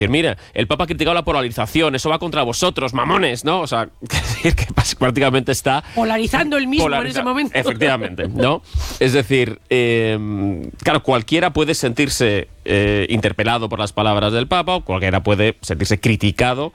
Mira, el Papa ha criticado la polarización, eso va contra vosotros, mamones, ¿no? O sea, decir que prácticamente está... Polarizando el mismo en ese momento. Efectivamente, ¿no? Es decir, claro, cualquiera puede sentirse interpelado por las palabras del Papa, o cualquiera puede sentirse criticado.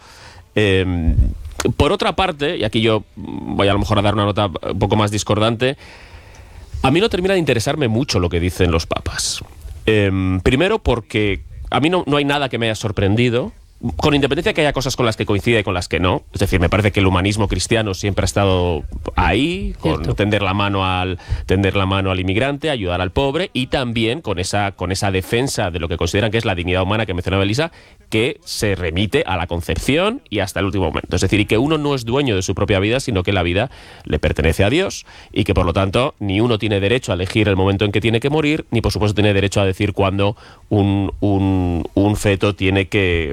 Por otra parte, y aquí yo voy a lo mejor a dar una nota un poco más discordante, a mí no termina de interesarme mucho lo que dicen los papas. Primero porque a mí no hay nada que me haya sorprendido, con independencia de que haya cosas con las que coincida y con las que no. Es decir, me parece que el humanismo cristiano siempre ha estado ahí, con tender la mano al inmigrante, ayudar al pobre, y también con esa defensa de lo que consideran que es la dignidad humana que mencionaba Elisa, que se remite a la concepción y hasta el último momento. Es decir, y que uno no es dueño de su propia vida, sino que la vida le pertenece a Dios, y que por lo tanto ni uno tiene derecho a elegir el momento en que tiene que morir, ni por supuesto tiene derecho a decir cuándo un feto tiene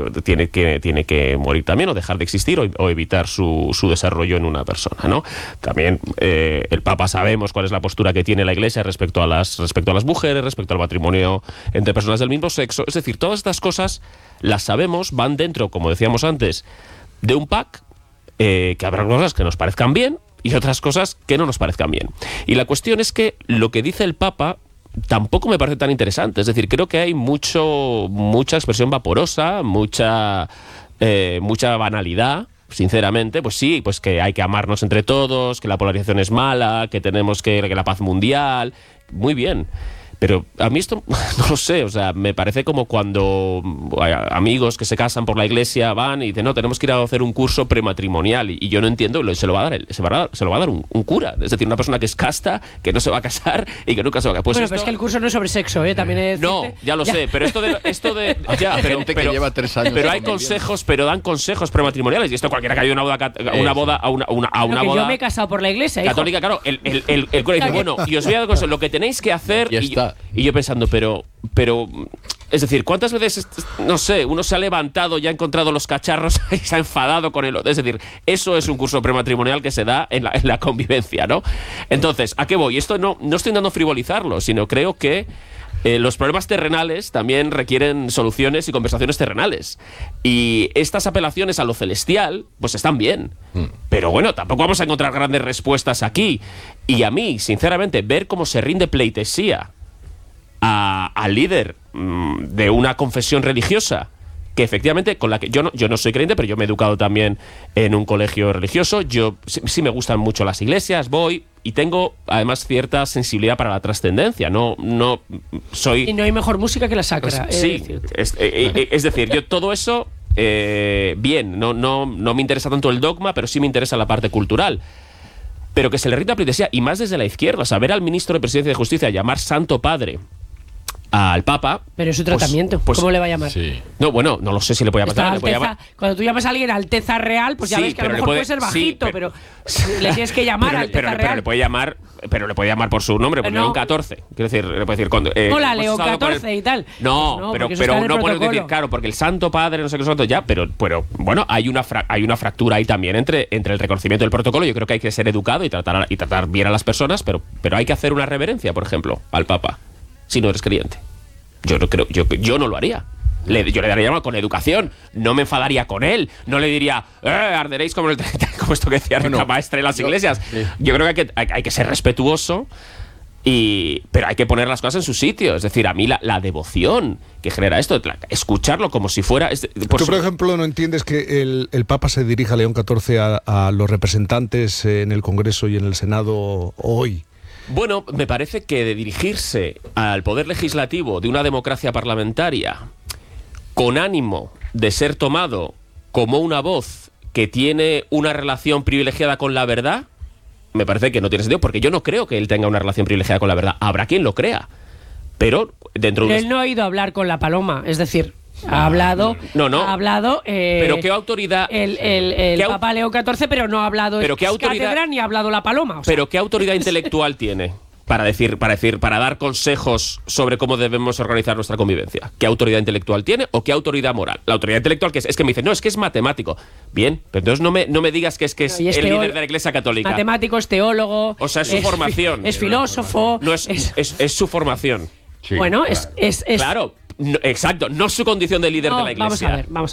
que morir también, o dejar de existir, o evitar su desarrollo en una persona, ¿no? También el Papa, sabemos cuál es la postura que tiene la Iglesia respecto a las mujeres, respecto al matrimonio entre personas del mismo sexo. Es decir, todas estas cosas las sabemos, van dentro, como decíamos antes, de un pack, que habrá cosas que nos parezcan bien y otras cosas que no nos parezcan bien. Y la cuestión es que lo que dice el Papa tampoco me parece tan interesante. Es decir, creo que hay mucha expresión vaporosa, mucha banalidad. Sinceramente, pues sí, pues que hay que amarnos entre todos, que la polarización es mala, que tenemos que la paz mundial. Muy bien. Pero a mí esto, no lo sé, o sea, me parece como cuando amigos que se casan por la iglesia van y dicen, no, tenemos que ir a hacer un curso prematrimonial, y yo no entiendo, se lo va a dar un cura, es decir, una persona que es casta, que no se va a casar y que nunca se va a casar. Pues bueno, pero es que el curso no es sobre sexo, también es... No, ya lo sé, pero esto de ya, pero lleva 3 años. Pero hay consejos, pero dan consejos prematrimoniales, y esto cualquiera que haya una boda yo me he casado por la iglesia, católica, hijo. claro, el cura dice, bueno, y os voy a dar consejos, lo que tenéis que hacer, y yo pensando, pero, es decir, ¿cuántas veces, no sé, uno se ha levantado y ha encontrado los cacharros y se ha enfadado con el otro? Es decir, eso es un curso prematrimonial que se da en la convivencia, ¿no? Entonces, ¿a qué voy? Esto no estoy intentando frivolizarlo, sino creo que los problemas terrenales también requieren soluciones y conversaciones terrenales. Y estas apelaciones a lo celestial, pues están bien. Pero bueno, tampoco vamos a encontrar grandes respuestas aquí. Y a mí, sinceramente, ver cómo se rinde pleitesía al líder de una confesión religiosa, que efectivamente, con la que yo no soy creyente, pero yo me he educado también en un colegio religioso. Yo sí me gustan mucho las iglesias, voy, y tengo además cierta sensibilidad para la trascendencia. No soy... Y no hay mejor música que la sacra. Sí, es decir, yo todo eso, bien, no me interesa tanto el dogma, pero sí me interesa la parte cultural. Pero que se le rinda pleitesía, y más desde la izquierda, saber al ministro de Presidencia y de Justicia llamar Santo Padre al Papa. Pero es su tratamiento. ¿Cómo le va a llamar? Sí. No, bueno, no lo sé si le puede llamar. Cuando tú llamas a alguien Alteza Real, pues ya ves que a lo mejor puede ser bajito, pero le tienes que llamar Alteza Real. Pero le puede llamar por su nombre, por León XIV. Quiero decir, le puede decir cuando. Hola, León XIV y tal. No, pero no puedes decir, claro, porque el Santo Padre, no sé qué santo, ya, pero bueno, hay una fractura ahí también entre el reconocimiento del protocolo. Yo creo que hay que ser educado y tratar bien a las personas, pero hay que hacer una reverencia, por ejemplo, al Papa. Si no eres creyente. Yo no lo haría. Yo le daría con educación, no me enfadaría con él, no le diría arderéis como esto que decía Rita Maestre en las iglesias. Yo creo que hay que ser respetuoso, pero hay que poner las cosas en su sitio. Es decir, a mí la devoción que genera esto, escucharlo como si fuera... Tú, por ejemplo, no entiendes que el Papa se dirija, León XIV, a los representantes en el Congreso y en el Senado hoy. Bueno, me parece que de dirigirse al poder legislativo de una democracia parlamentaria con ánimo de ser tomado como una voz que tiene una relación privilegiada con la verdad, me parece que no tiene sentido, porque yo no creo que él tenga una relación privilegiada con la verdad. Habrá quien lo crea, pero dentro de... Él no ha ido a hablar con la paloma, es decir... Ha hablado. Ha hablado. Pero qué autoridad. El Papa León XIV, pero no ha hablado cátedra ni ha hablado la paloma. O sea. Pero qué autoridad intelectual tiene para dar consejos sobre cómo debemos organizar nuestra convivencia. ¿Qué autoridad intelectual tiene o qué autoridad moral? La autoridad intelectual es que me dice, no, es que es matemático. Bien, pero entonces no me digas que es el líder de la Iglesia Católica. Matemático, es teólogo. O sea, es su formación. Es filósofo. No es su formación. Sí, bueno, claro. Claro, exacto, no su condición de líder de la Iglesia. Vamos a ver.